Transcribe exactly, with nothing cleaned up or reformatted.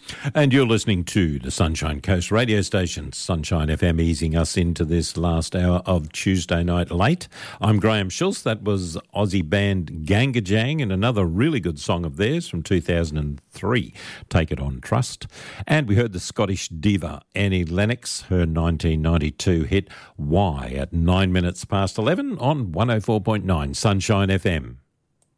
And you're listening to the Sunshine Coast radio station, Sunshine F M, easing us into this last hour of Tuesday Night Late. I'm Graham Schultz. That was Aussie band Gangajang and another really good song of theirs from two thousand three, Take It On Trust. And we heard the Scottish diva Annie Lennox, her nineteen ninety-two hit Why at nine minutes past eleven on one oh four point nine Sunshine F M.